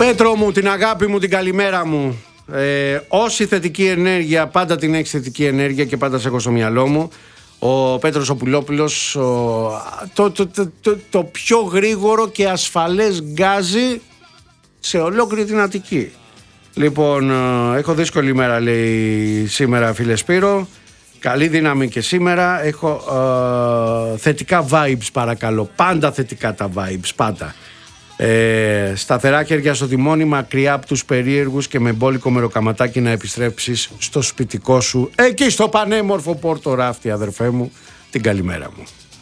Πέτρο μου, την αγάπη μου, την καλημέρα μου. Όση θετική ενέργεια, πάντα την έχεις θετική ενέργεια και πάντα σε έχω στο μυαλό μου. Ο Πέτρος ο Πουλόπουλος, το πιο γρήγορο και ασφαλές γκάζι σε ολόκληρη την Αττική. Λοιπόν, έχω δύσκολη ημέρα, λέει σήμερα, φίλε Σπύρο. Καλή δύναμη και σήμερα. Έχω θετικά vibes, παρακαλώ. Πάντα θετικά τα vibes, πάντα. Σταθερά χέρια στο τιμόνι, μακριά από τους περίεργους και με μπόλικο μεροκαματάκι να επιστρέψεις στο σπιτικό σου, εκεί στο πανέμορφο Πόρτο Ράφτη, αδερφέ μου. Την καλημέρα μου.